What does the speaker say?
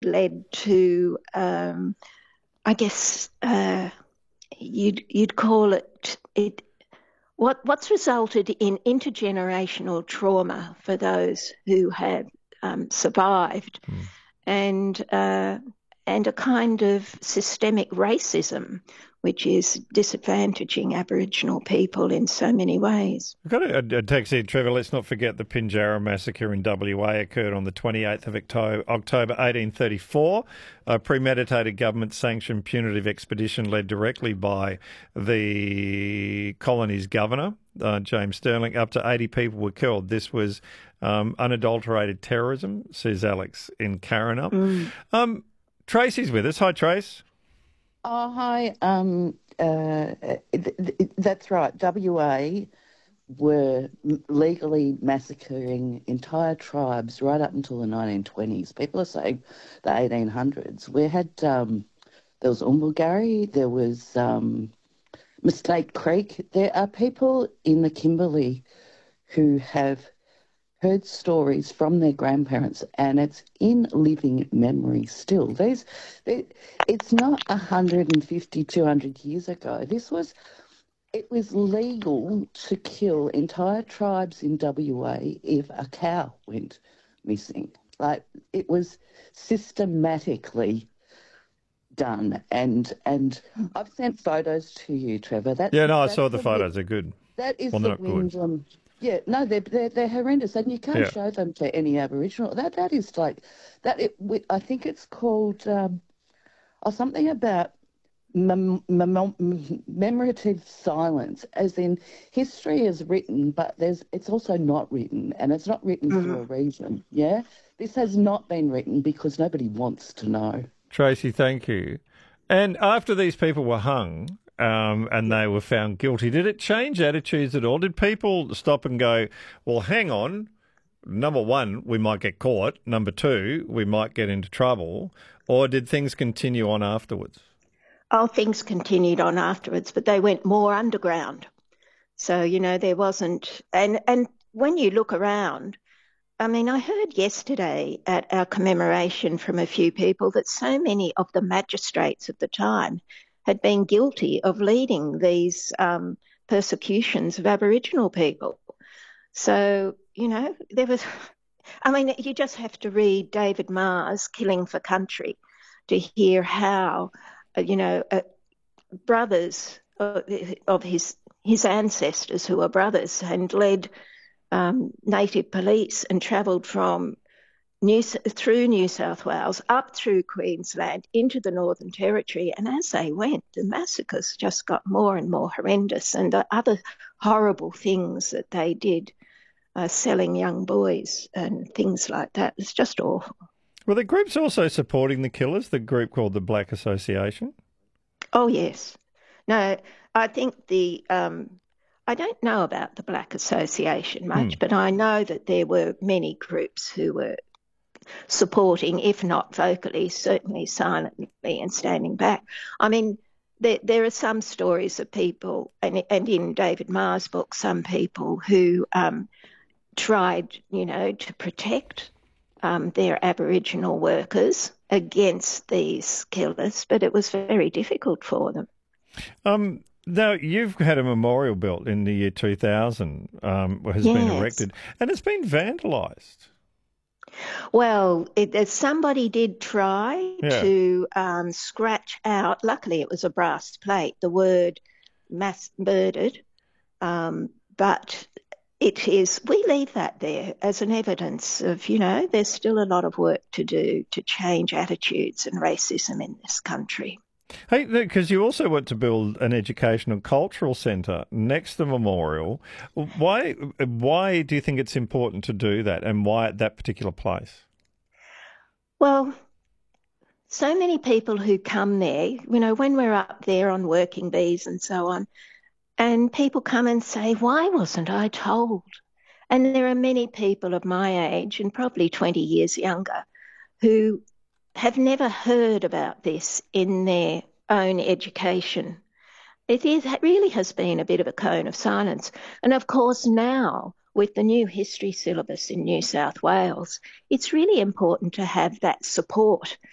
led to, I guess you'd call it what's resulted in intergenerational trauma for those who have survived, and a kind of systemic racism, which is disadvantaging Aboriginal people in so many ways. We've got a text here, Trevor. Let's not forget the Pinjarra massacre in WA occurred on the 28th of October 1834. A premeditated government-sanctioned punitive expedition led directly by the colony's governor, James Stirling. Up to 80 people were killed. This was unadulterated terrorism, says Alex in Karrinyup. Tracy's with us. Hi, Trace. Oh, hi. That's right. WA were legally massacring entire tribes right up until the 1920s. People are saying the 1800s. We had, there was Umulgari, there was Mistake Creek. There are people in the Kimberley who have heard stories from their grandparents, and it's in living memory still. It's not 150, 200 years ago. It was legal to kill entire tribes in WA if a cow went missing. Like, it was systematically done, and I've sent photos to you, Trevor. I saw the photos. They're good. That is the Wyndham. Yeah, no, they're horrendous, and you can't show them to any Aboriginal. That is like that. I think it's called something about memorative silence, as in history is written, but it's also not written, and it's not written for a reason. Yeah, this has not been written because nobody wants to know. Tracy, thank you. And after these people were hung, and they were found guilty, did it change attitudes at all? Did people stop and go, well, hang on, number one, we might get caught, number two, we might get into trouble, or did things continue on afterwards? Oh, things continued on afterwards, but they went more underground. So, there wasn't... And when you look around, I mean, I heard yesterday at our commemoration from a few people that so many of the magistrates at the time had been guilty of leading these persecutions of Aboriginal people. So, there was... I mean, you just have to read David Marr's Killing for Country to hear how, brothers of his ancestors who were brothers and led native police and travelled from through New South Wales, up through Queensland, into the Northern Territory. And as they went, the massacres just got more and more horrendous, and the other horrible things that they did, selling young boys and things like that. It's just awful. Were the groups also supporting the killers, the group called the Black Association? Oh, yes. No, I think I don't know about the Black Association much, but I know that there were many groups who were supporting, if not vocally, certainly silently and standing back. I mean, there are some stories of people, and in David Marr's book, some people who tried, to protect their Aboriginal workers against these killers, but it was very difficult for them. Now, you've had a memorial built in the year 2000, has been erected, and it's been vandalised. Well, somebody did try to scratch out, luckily it was a brass plate, the word mass murdered, but we leave that there as an evidence of, there's still a lot of work to do to change attitudes and racism in this country. Hey, because you also want to build an educational cultural centre next to the memorial. Why do you think it's important to do that, and why at that particular place? Well, so many people who come there, when we're up there on working bees and so on, and people come and say, why wasn't I told? And there are many people of my age, and probably 20 years younger, who have never heard about this in their own education. It really has been a bit of a cone of silence. And of course now, with the new history syllabus in New South Wales, it's really important to have that support